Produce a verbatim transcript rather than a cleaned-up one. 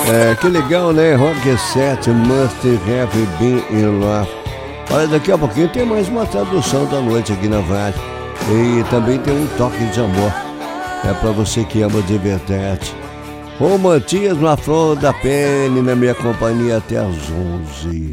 É, que legal, né? Rock set, Must Have Been in Love. Olha, daqui a pouquinho tem mais uma tradução da noite aqui na Vale. E também tem um toque de amor. É pra você que ama de verdade. Romantismo, a flor da pele, na minha companhia até às onze.